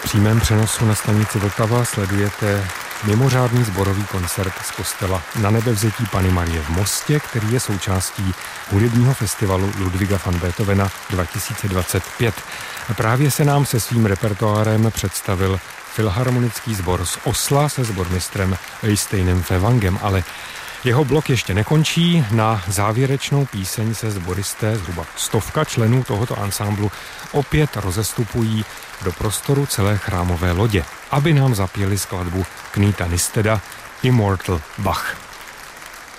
přímém přenosu na stanici Vltava sledujete mimořádný sborový koncert z kostela Nanebevzetí Panny Marie v Mostě, který je součástí hudebního festivalu Ludwiga van Beethovena 2025. A právě se nám se svým repertoárem představil filharmonický sbor z Osla se sbormistrem Øysteinem Fevangem, ale jeho blok ještě nekončí. Na závěrečnou píseň se sboristé, zhruba 100 členů tohoto ansámblu, opět rozestupují do prostoru celé chrámové lodě, aby nám zapěli skladbu Knita Nisteda Immortal Bach.